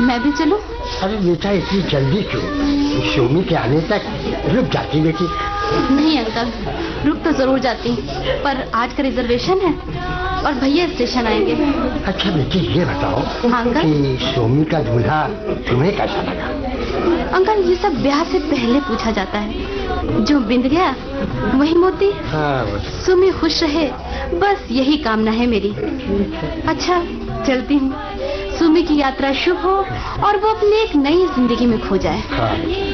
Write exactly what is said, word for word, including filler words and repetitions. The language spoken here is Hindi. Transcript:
मैं भी चलूं? अरे बेटा इतनी जल्दी क्यों? सुमी के आने तक रुक जाती बेटी। नहीं अंकल, रुक तो जरूर जाती, पर आज का रिजर्वेशन है और भैया स्टेशन आएंगे। अच्छा बेटी ये बताओ अंकल कि सुमी का दूल्हा तुम्हें कैसा लगा? अंकल ये सब ब्याह से पहले पूछा जाता है, जो बिंद गया वही मोती। हाँ, सुमी खुश रहे बस यही कामना है मेरी। अच्छा चलती हूँ, सुमी की यात्रा शुभ हो और वो अपनी एक नई जिंदगी में खो जाए। हाँ।